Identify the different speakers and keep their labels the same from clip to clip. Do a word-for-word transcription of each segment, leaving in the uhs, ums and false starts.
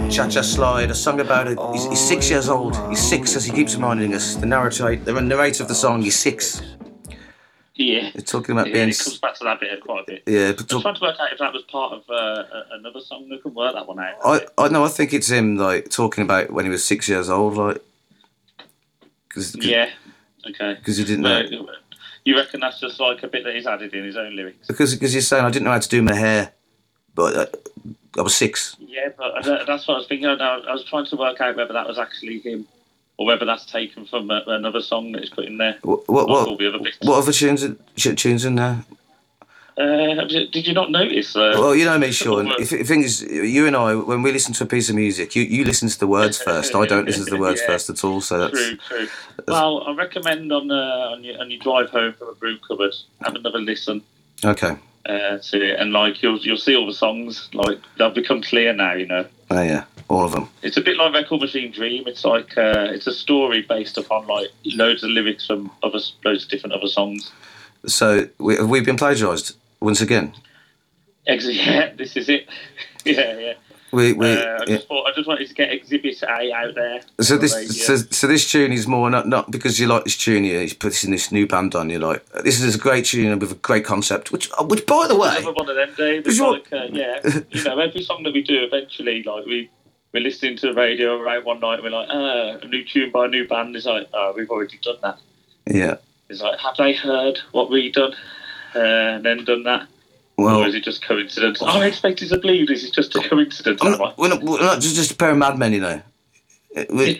Speaker 1: Cha Cha Slide, a song about it. He's, he's six years old. He's six, as he keeps reminding us. The narrator, the narrator of the song, he's six.
Speaker 2: Yeah.
Speaker 1: He's talking about
Speaker 2: yeah,
Speaker 1: being.
Speaker 2: It comes back to that bit quite a bit.
Speaker 1: Yeah, but
Speaker 2: I was trying to work out if that was part of uh, another song. That could work that one out.
Speaker 1: I, I know. I think it's him like talking about when he was six years old, like. Cause, cause,
Speaker 2: yeah. Okay.
Speaker 1: Because he didn't
Speaker 2: so,
Speaker 1: know.
Speaker 2: You reckon that's just like a bit that he's added in his own lyrics?
Speaker 1: Because because he's saying I didn't know how to do my hair, but uh, I was six.
Speaker 2: Yeah, but uh, that's what I was thinking. I was trying to work out whether that was actually him, or whether that's taken from uh, another song that he's put in there.
Speaker 1: What what what,
Speaker 2: the other bits.
Speaker 1: what other tunes tunes in there?
Speaker 2: Uh, did you not notice? Uh,
Speaker 1: well, you know me, Sean. If the thing is, you and I, when we listen to a piece of music, you, you listen to the words first. I don't listen to the words
Speaker 2: yeah,
Speaker 1: first at all. So that's
Speaker 2: true, true. Well, I recommend on uh, on your on your drive home from a brew cupboard, have another listen.
Speaker 1: Okay.
Speaker 2: Uh, to it, and like you'll you'll see all the songs, like they'll become clear now. You know.
Speaker 1: Oh yeah, all of them.
Speaker 2: It's a bit like Record Machine Dream. It's like uh, it's a story based upon like loads of lyrics from other loads of different other songs.
Speaker 1: So we, have we been plagiarised once again?
Speaker 2: Yeah, this is it. yeah, yeah.
Speaker 1: We, we,
Speaker 2: uh, I, just
Speaker 1: yeah.
Speaker 2: thought, I just wanted to get Exhibit A out there.
Speaker 1: So this, so, so this tune is more not not because you like this tune. You he's putting this new band on. You're like, this is a great tune with a great concept. Which, which by the way,
Speaker 2: another one of them days. It's like, uh, yeah, you know, every song that we do, eventually, like we we're listening to the radio around one night, and we're like, ah, a new tune by a new band. It's like, oh, we've already done that.
Speaker 1: Yeah.
Speaker 2: It's like, have they heard what we done, uh, and then done that?
Speaker 1: Well,
Speaker 2: or is it just coincidence? Oh, I expected to believe this is just a coincidence.
Speaker 1: I'm not, we're, not, we're not just, just a pair of madmen, you know.
Speaker 2: We,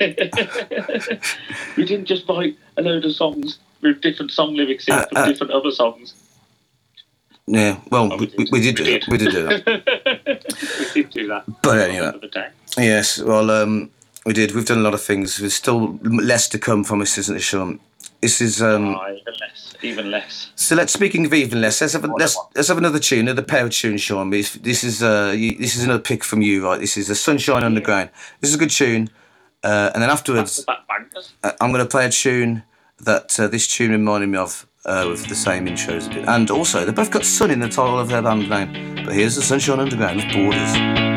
Speaker 2: we didn't just write a load of songs with different song lyrics in uh, from uh, different other songs.
Speaker 1: Yeah, well, oh, we, we, we, did we, did. we did do
Speaker 2: that. we did do that.
Speaker 1: But anyway, yes, well, um, we did. We've done a lot of things. There's still less to come from us, isn't it, Sean? This is um.
Speaker 2: Oh, even less, even less.
Speaker 1: So let's speaking of even less. Let's have a, let's let's have another tune, another pair of tunes, Sean. This, this is uh you, this is another pick from you, right? This is the Sunshine yeah. Underground. This is a good tune, uh, and then afterwards, uh, I'm going to play a tune that uh, this tune reminded me of uh, with the same intros a bit, and also they both got sun in the title of their band name. But here's the Sunshine Underground with Borders.